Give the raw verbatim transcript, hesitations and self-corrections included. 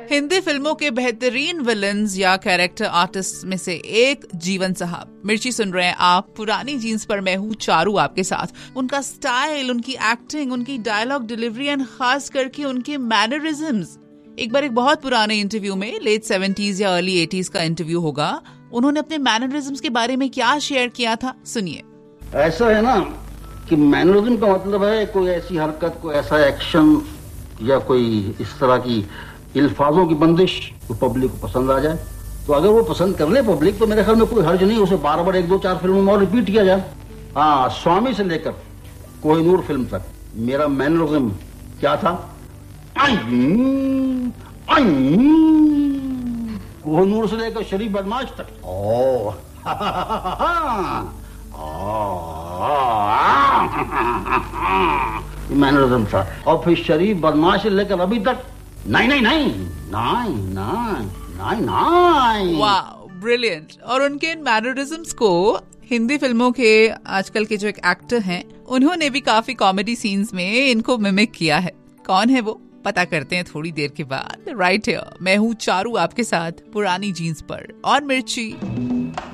हिंदी फिल्मों के बेहतरीन विलन्स या कैरेक्टर आर्टिस्ट में से एक जीवन साहब। मिर्ची सुन रहे हैं आप, पुरानी जीन्स पर मैं हूँ चारू आपके साथ। उनका स्टाइल, उनकी एक्टिंग, उनकी डायलॉग डिलीवरी एंड खास करके उनके मैनरिज्म्स। एक बार एक बहुत पुराने इंटरव्यू में, लेट सेवेंटीज या अर्ली एटीज का इंटरव्यू होगा, उन्होंने अपने मैनरिज्म्स के बारे में क्या शेयर किया था, सुनिए। ऐसा है ना कि मैनरिज्म का मतलब है कोई ऐसी हरकत, कोई ऐसा एक्शन या कोई इस तरह की इल्फाजों की बंदिश तो पब्लिक को पसंद आ जाए। तो अगर वो पसंद कर ले पब्लिक तो मेरे ख्याल में कोई हर्ज नहीं, उसे बार बार एक दो चार फिल्मों में और रिपीट किया जाए। हाँ, स्वामी से लेकर कोहिनूर फिल्म तक मेरा मैनरिज्म क्या था? कोहिनूर से लेकर शरीफ बदमाश तक ओ मैनरिज्म था। और फिर शरीफ बदमाश से लेकर अभी तक नहीं नहीं नहीं नहीं नहीं नहीं नहीं। Wow, brilliant. और उनके इन मैनरिज्म्स को हिंदी फिल्मों के आजकल के जो एक एक्टर हैं, उन्होंने भी काफी कॉमेडी सीन्स में इनको मिमिक किया है। कौन है वो, पता करते हैं थोड़ी देर के बाद। राइट हियर मैं हूँ चारू आपके साथ पुरानी जीन्स पर और मिर्ची।